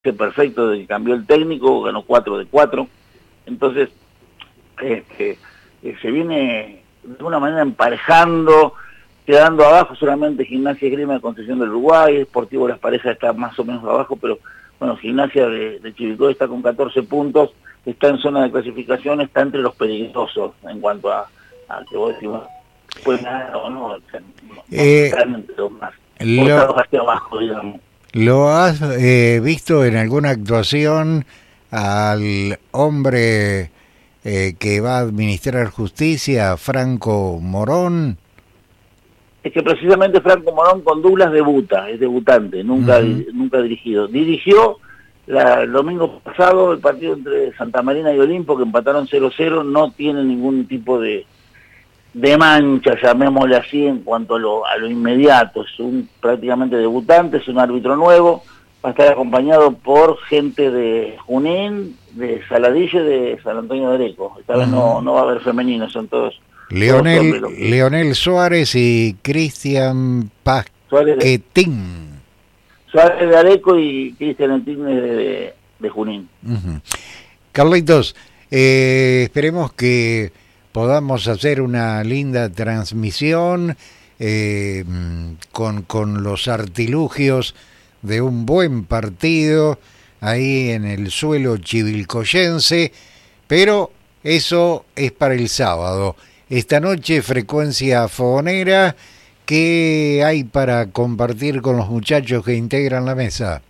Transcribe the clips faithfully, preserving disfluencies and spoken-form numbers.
perfecto de que cambió el técnico, ganó cuatro de cuatro, entonces este, eh, se viene de una manera emparejando, quedando abajo solamente Gimnasia y Esgrima de Concepción del Uruguay, Sportivo Las Parejas está más o menos abajo, pero bueno, Gimnasia de, de Chivilcoy está con catorce puntos, está en zona de clasificación, está entre los peligrosos en cuanto a, a que vos decís, bueno, pues nada o no, o sea, no, eh, no están entre los más, lo, hacia abajo, digamos. ¿Lo has eh, visto en alguna actuación al hombre eh, que va a administrar justicia, Franco Morón? Es que precisamente Franco Morón con Douglas debuta, es debutante, nunca, uh-huh. nunca ha dirigido. Dirigió la, el domingo pasado el partido entre Santa Marina y Olimpo, que empataron cero cero, no tiene ningún tipo de, de mancha, llamémosle así, en cuanto a lo, a lo inmediato. Es un prácticamente debutante, es un árbitro nuevo, va a estar acompañado por gente de Junín, de Saladillo y de San Antonio de Areco. Esta uh-huh. vez no, no va a haber femeninos, son todos... Leonel, Leonel Suárez y Cristian Pasquetín. Suárez de Areco y Cristian Etín de, de, de Junín. Uh-huh. Carlitos, eh, esperemos que podamos hacer una linda transmisión eh, con, con los artilugios de un buen partido ahí en el suelo chivilcoyense, pero eso es para el sábado. Esta noche, Frecuencia Fogonera, ¿qué hay para compartir con los muchachos que integran la mesa?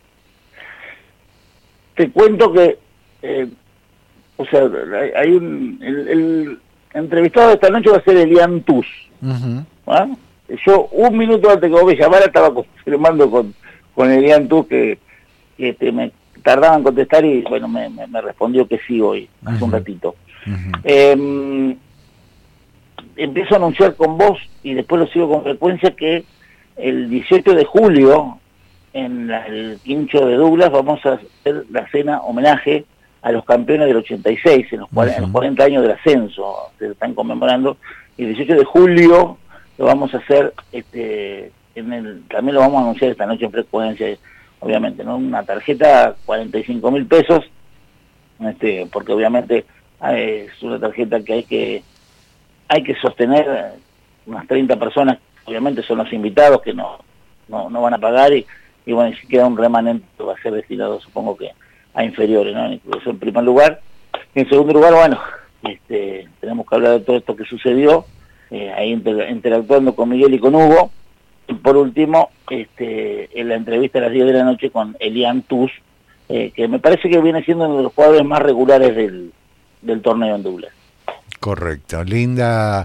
Te cuento que, eh, o sea, hay un... El, el entrevistado de esta noche va a ser Elian Tuz. Uh-huh. ¿Ah? Yo, un minuto antes que vos me llamara, estaba confirmando con, con Elian Tuz que, que este, me tardaba en contestar y, bueno, me, me, me respondió que sí hoy, hace uh-huh. un ratito. Uh-huh. Eh, empiezo a anunciar con vos y después lo sigo con Frecuencia que el dieciocho de julio en la, el quincho de Douglas vamos a hacer la cena homenaje a los campeones del ochenta y seis, en los, uh-huh. en los cuarenta años del ascenso, se están conmemorando, y el dieciocho de julio lo vamos a hacer, este, en el, también lo vamos a anunciar esta noche en Frecuencia, obviamente, ¿no? Una tarjeta, cuarenta y cinco mil pesos, este, porque obviamente eh, es una tarjeta que hay que hay que sostener unas treinta personas, obviamente son los invitados que no no, no van a pagar y, y bueno, si queda un remanente va a ser destinado, supongo que a inferiores, ¿no? Incluso en primer lugar. En segundo lugar, bueno, este, tenemos que hablar de todo esto que sucedió, eh, ahí inter, interactuando con Miguel y con Hugo. Y por último, este, en la entrevista a las diez de la noche con Elian Tuz, eh, que me parece que viene siendo uno de los jugadores más regulares del, del torneo en Douglas. Correcto, linda,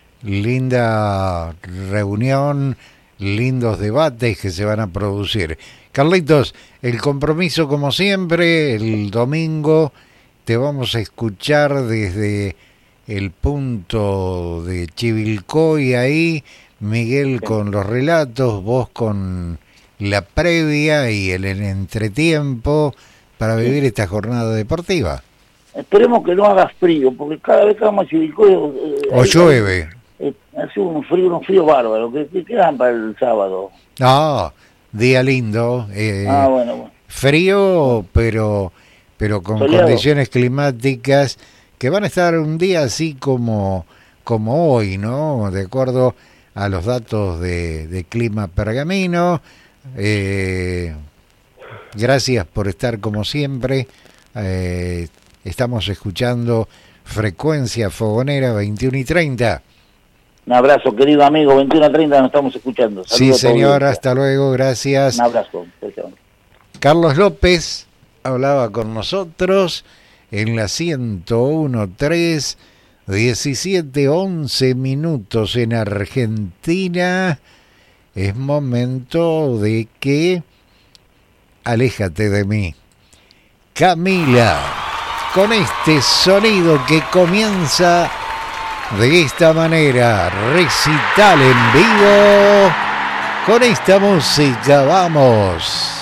linda reunión, lindos debates que se van a producir. Carlitos, el compromiso como siempre, el domingo te vamos a escuchar desde el punto de Chivilcoy ahí, Miguel con los relatos, vos con la previa y el entretiempo para vivir esta jornada deportiva. Esperemos que no haga frío, porque cada vez que vamos a Chivilcoy... Eh, o llueve. Eh, hace un frío, unos fríos bárbaros, que, que quedan para el sábado. No, día lindo. Eh, ah, bueno, bueno. Frío, pero, pero con soleado. Condiciones climáticas que van a estar un día así como, como hoy, ¿no? De acuerdo a los datos de, de Clima Pergamino. Eh, gracias por estar como siempre. Eh, Estamos escuchando Frecuencia Fogonera veintiuno y treinta. Un abrazo, querido amigo, veintiuno a treinta nos estamos escuchando. Saludos, sí, señor, hasta luego, gracias. Un abrazo. Carlos López hablaba con nosotros en la ciento uno punto tres, diecisiete once minutos en Argentina. Es momento de que Aléjate de mí. Camila, con este sonido que comienza de esta manera, recital en vivo, con esta música, vamos.